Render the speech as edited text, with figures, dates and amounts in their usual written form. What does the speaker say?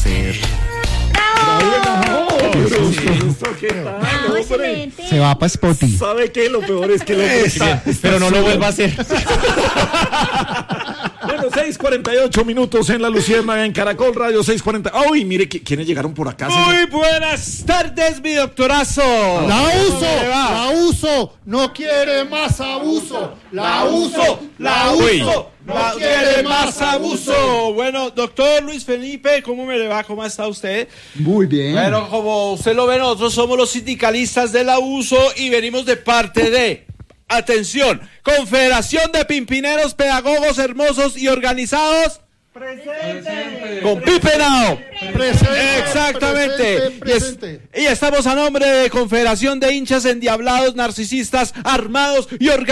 ser. ¿Qué tal, excelente. Se va para Spotify. ¿Sabe qué? Lo peor es que lo está Pero no lo vuelva a hacer. Bueno, 6:48 minutos en La Luciérnaga, en Caracol Radio 6:40. ¡Ay, mire quiénes llegaron por acá! Muy buenas tardes, mi doctorazo. La uso, no quiere más abuso. La uso, no quiere más abuso. Bueno, doctor Luis Felipe, ¿cómo me le va? ¿Cómo está usted? Muy bien. Bueno, como usted lo ve, nosotros somos los sindicalistas del abuso y venimos de parte de... Atención, Confederación de Pimpineros, Pedagogos Hermosos y Organizados. Presente. Con Pipe Nao. Presente. Exactamente. Presente. Y estamos a nombre de Confederación de Hinchas Endiablados, Narcisistas, Armados y Organizados.